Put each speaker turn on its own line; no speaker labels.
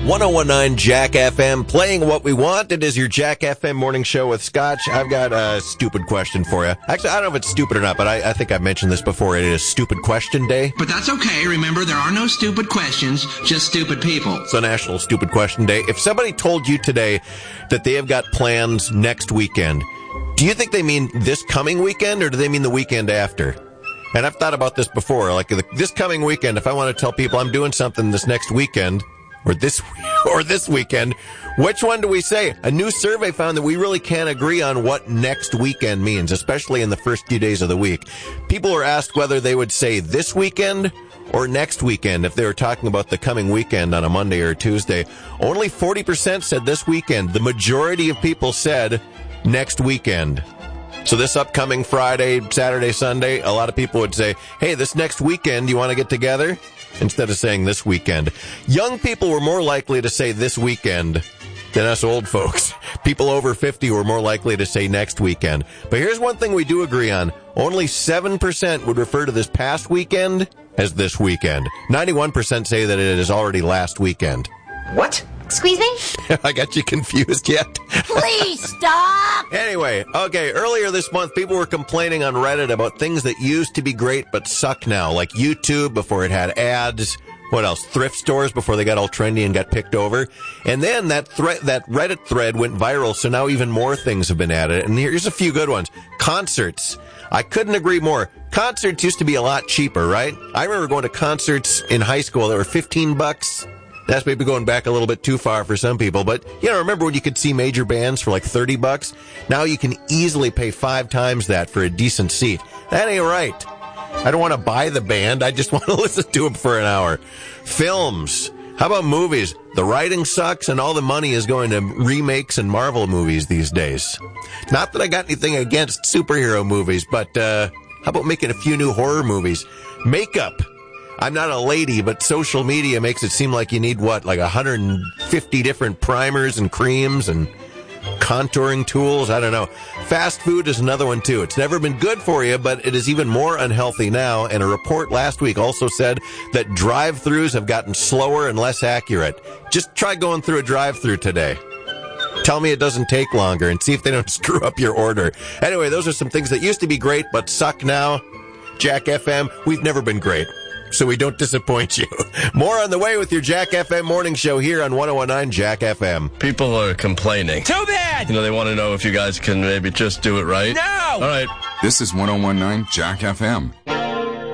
1019 Jack FM, playing what we want. It is your Jack FM morning show with Scotch. I've got a stupid question for you. Actually, I don't know if it's stupid or not, but I think I've mentioned this before. It is Stupid Question Day.
But that's okay. Remember, there are no stupid questions, just stupid people.
It's a National Stupid Question Day. If somebody told you today that they have got plans next weekend, do you think they mean this coming weekend, or do they mean the weekend after? And I've thought about this before. Like, this coming weekend, if I want to tell people I'm doing something this next weekend, or this weekend, which one do we say? A new survey found that we really can't agree on what next weekend means, especially in the first few days of the week. People were asked whether they would say this weekend or next weekend if they were talking about the coming weekend on a Monday or Tuesday. Only 40% said this weekend. The majority of people said next weekend. So this upcoming Friday, Saturday, Sunday, a lot of people would say, hey, this next weekend, you want to get together? Instead of saying this weekend. Young people were more likely to say this weekend than us old folks. People over 50 were more likely to say next weekend. But here's one thing we do agree on. Only 7% would refer to this past weekend as this weekend. 91% say that it is already last weekend.
What? Excuse me?
I got you confused yet?
Please stop!
Anyway, okay, earlier this month, people were complaining on Reddit about things that used to be great but suck now, like YouTube before it had ads. What else? Thrift stores before they got all trendy and got picked over. And then that Reddit thread went viral, so now even more things have been added. And here's a few good ones. Concerts. I couldn't agree more. Concerts used to be a lot cheaper, right? I remember going to concerts in high school that were $15. That's maybe going back a little bit too far for some people, but, remember when you could see major bands for like $30? Now you can easily pay 5 times that for a decent seat. That ain't right. I don't want to buy the band. I just want to listen to them for an hour. Films. How about movies? The writing sucks and all the money is going to remakes and Marvel movies these days. Not that I got anything against superhero movies, but how about making a few new horror movies? Makeup. I'm not a lady, but social media makes it seem like you need, like 150 different primers and creams and contouring tools. I don't know. Fast food is another one, too. It's never been good for you, but it is even more unhealthy now. And a report last week also said that drive-thrus have gotten slower and less accurate. Just try going through a drive-thru today. Tell me it doesn't take longer and see if they don't screw up your order. Anyway, those are some things that used to be great but suck now. Jack FM, we've never been great, so we don't disappoint you. More on the way with your Jack FM morning show here on 1019 Jack FM.
People are complaining.
Too bad!
They want to know if you guys can maybe just do it right.
No!
All right.
This is 1019 Jack FM.